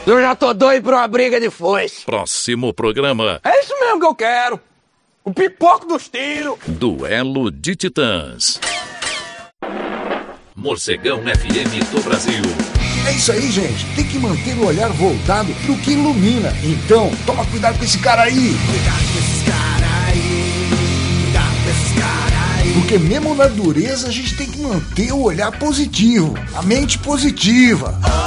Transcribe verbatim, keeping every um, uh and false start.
Eu já tô doido pra uma briga de foice. Próximo programa. É isso mesmo que eu quero. O pipoco dos tiros. Duelo de Titãs. Morcegão F M do Brasil. É isso aí, gente. Tem que manter o olhar voltado pro que ilumina. Então, toma cuidado com esse cara aí. Cuidado com esses caras aí. Cuidado com esses caras aí. Porque mesmo na dureza, a gente tem que manter o olhar positivo. A mente positiva.